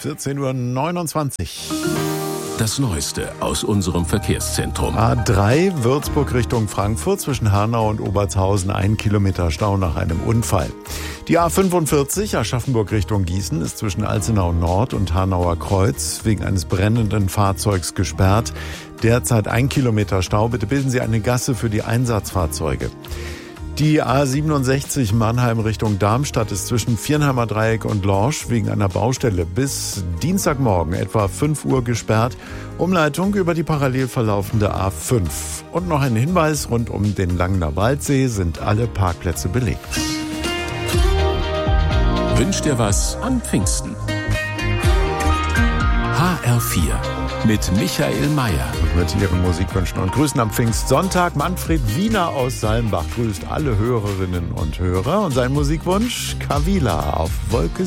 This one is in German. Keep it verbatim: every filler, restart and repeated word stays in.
vierzehn Uhr neunundzwanzig. Das Neueste aus unserem Verkehrszentrum. A drei Würzburg Richtung Frankfurt zwischen Hanau und Obertshausen, ein Kilometer Stau nach einem Unfall. Die A fünfundvierzig Aschaffenburg Richtung Gießen ist zwischen Alzenau Nord und Hanauer Kreuz wegen eines brennenden Fahrzeugs gesperrt. Derzeit ein Kilometer Stau. Bitte bilden Sie eine Gasse für die Einsatzfahrzeuge. Die A siebenundsechzig Mannheim Richtung Darmstadt ist zwischen Viernheimer Dreieck und Lorsch wegen einer Baustelle bis Dienstagmorgen etwa fünf Uhr gesperrt. Umleitung über die parallel verlaufende A fünf. Und noch ein Hinweis, rund um den Langener Waldsee sind alle Parkplätze belegt. Wünscht dir was an Pfingsten? H R vier mit Michael Mayer. Und mit Ihren Musikwünschen und Grüßen am Pfingstsonntag. Manfred Wiener aus Salmbach grüßt alle Hörerinnen und Hörer. Und sein Musikwunsch: Kavila auf Wolke